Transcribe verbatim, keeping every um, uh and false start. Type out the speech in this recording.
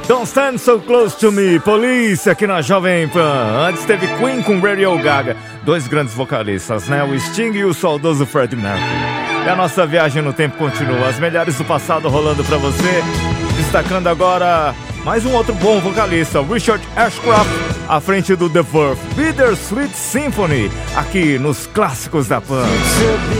Don't Stand So Close To Me, Police, aqui na Jovem Pan. Antes teve Queen com Radio Gaga, dois grandes vocalistas, né? O Sting e o saudoso Freddie Mercury. E a nossa viagem no tempo continua, as melhores do passado rolando pra você. Destacando agora mais um outro bom vocalista, Richard Ashcroft, à frente do The Verve, Bittersweet Symphony, aqui nos clássicos da Pan.